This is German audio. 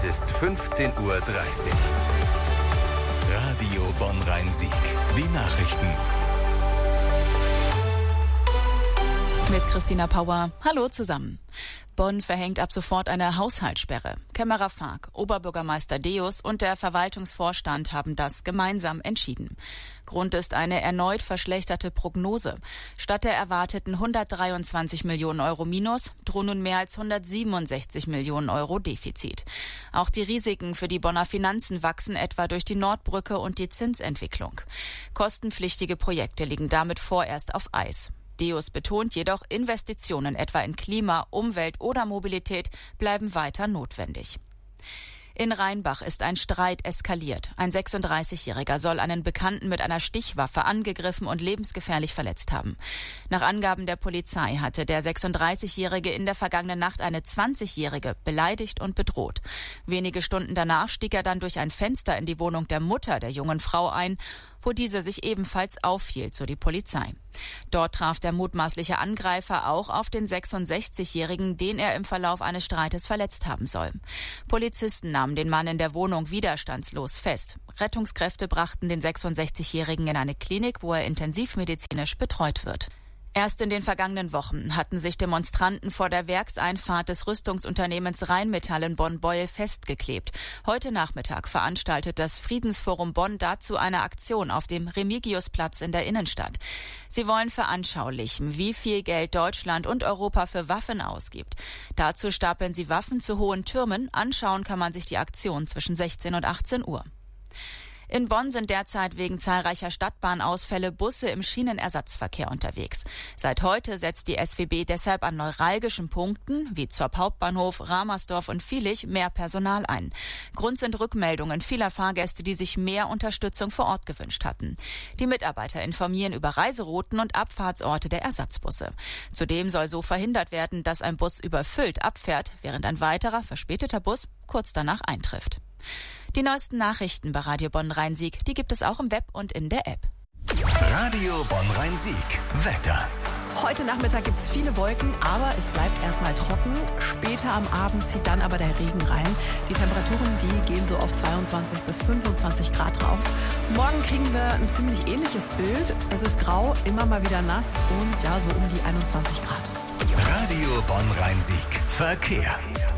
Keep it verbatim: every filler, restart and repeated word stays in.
Es ist fünfzehn Uhr dreißig. Radio Bonn-Rhein-Sieg. Die Nachrichten. Mit Christina Pauer. Hallo zusammen. Bonn verhängt ab sofort eine Haushaltssperre. Kämmerer Fark, Oberbürgermeister Deus und der Verwaltungsvorstand haben das gemeinsam entschieden. Grund ist eine erneut verschlechterte Prognose. Statt der erwarteten hundertdreiundzwanzig Millionen Euro Minus drohen nun mehr als hundertsiebenundsechzig Millionen Euro Defizit. Auch die Risiken für die Bonner Finanzen wachsen etwa durch die Nordbrücke und die Zinsentwicklung. Kostenpflichtige Projekte liegen damit vorerst auf Eis. Deus betont jedoch, Investitionen etwa in Klima, Umwelt oder Mobilität bleiben weiter notwendig. In Rheinbach ist ein Streit eskaliert. Ein sechsunddreißigjähriger soll einen Bekannten mit einer Stichwaffe angegriffen und lebensgefährlich verletzt haben. Nach Angaben der Polizei hatte der sechsunddreißigjährige in der vergangenen Nacht eine zwanzigjährige beleidigt und bedroht. Wenige Stunden danach stieg er dann durch ein Fenster in die Wohnung der Mutter der jungen Frau ein, wo diese sich ebenfalls aufhielt, so die Polizei. Dort traf der mutmaßliche Angreifer auch auf den sechsundsechzigjährigen, den er im Verlauf eines Streites verletzt haben soll. Polizisten nahmen den Mann in der Wohnung widerstandslos fest. Rettungskräfte brachten den sechsundsechzigjährigen in eine Klinik, wo er intensivmedizinisch betreut wird. Erst in den vergangenen Wochen hatten sich Demonstranten vor der Werkseinfahrt des Rüstungsunternehmens Rheinmetall in Bonn-Beuel festgeklebt. Heute Nachmittag veranstaltet das Friedensforum Bonn dazu eine Aktion auf dem Remigiusplatz in der Innenstadt. Sie wollen veranschaulichen, wie viel Geld Deutschland und Europa für Waffen ausgibt. Dazu stapeln sie Waffen zu hohen Türmen. Anschauen kann man sich die Aktion zwischen sechzehn und achtzehn Uhr. In Bonn sind derzeit wegen zahlreicher Stadtbahnausfälle Busse im Schienenersatzverkehr unterwegs. Seit heute setzt die S W B deshalb an neuralgischen Punkten wie Zopp Hauptbahnhof, Ramersdorf und Vielig mehr Personal ein. Grund sind Rückmeldungen vieler Fahrgäste, die sich mehr Unterstützung vor Ort gewünscht hatten. Die Mitarbeiter informieren über Reiserouten und Abfahrtsorte der Ersatzbusse. Zudem soll so verhindert werden, dass ein Bus überfüllt abfährt, während ein weiterer verspäteter Bus kurz danach eintrifft. Die neuesten Nachrichten bei Radio Bonn-Rhein-Sieg, die gibt es auch im Web und in der App. Radio Bonn-Rhein-Sieg. Wetter. Heute Nachmittag gibt es viele Wolken, aber es bleibt erstmal trocken. Später am Abend zieht dann aber der Regen rein. Die Temperaturen, die gehen so auf zweiundzwanzig bis fünfundzwanzig Grad drauf. Morgen kriegen wir ein ziemlich ähnliches Bild. Es ist grau, immer mal wieder nass und ja, so um die einundzwanzig Grad. Radio Bonn-Rhein-Sieg. Verkehr.